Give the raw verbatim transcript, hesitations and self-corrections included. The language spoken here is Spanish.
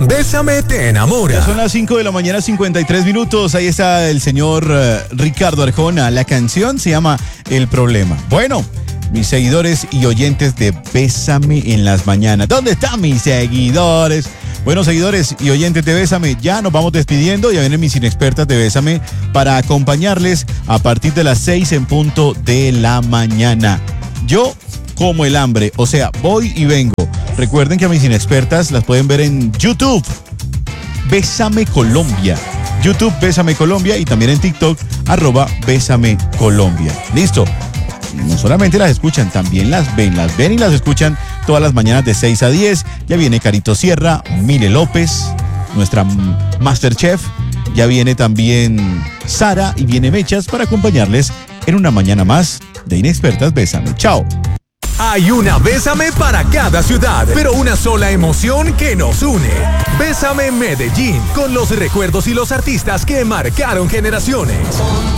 Bésame te enamora. Ya son las cinco de la mañana, cincuenta y tres minutos. Ahí está el señor uh, Ricardo Arjona. La canción se llama El Problema. Bueno, mis seguidores y oyentes de Bésame en las mañanas. ¿Dónde están mis seguidores? Bueno, seguidores y oyentes de Bésame, ya nos vamos despidiendo. Ya vienen mis inexpertas de Bésame para acompañarles a partir de las seis en punto de la mañana. Yo como el hambre, o sea, voy y vengo. Recuerden que a mis inexpertas las pueden ver en YouTube. Bésame Colombia. YouTube Bésame Colombia y también en TikTok, arroba Bésame Colombia. Listo. No solamente las escuchan, también las ven, las ven y las escuchan todas las mañanas de seis a diez. Ya viene Carito Sierra, Mile López, nuestra Masterchef. Ya viene también Sara y viene Mechas para acompañarles en una mañana más de Inexpertas Bésame. Chao. Hay una Bésame para cada ciudad, pero una sola emoción que nos une. Bésame Medellín, con los recuerdos y los artistas que marcaron generaciones.